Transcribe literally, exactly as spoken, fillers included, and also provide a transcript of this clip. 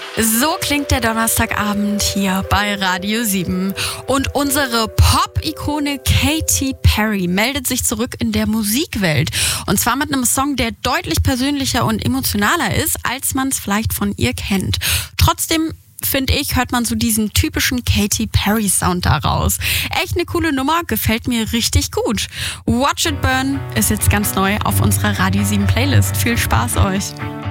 So klingt der Donnerstagabend hier bei Radio sieben. Und unsere Pop-Ikone Katy Perry meldet sich zurück in der Musikwelt. Und zwar mit einem Song, der deutlich persönlicher und emotionaler ist, als man es vielleicht von ihr kennt. Trotzdem, finde ich, hört man so diesen typischen Katy Perry Sound daraus. Echt eine coole Nummer, gefällt mir richtig gut. Watch It Burn ist jetzt ganz neu auf unserer Radio sieben Playlist. Viel Spaß euch!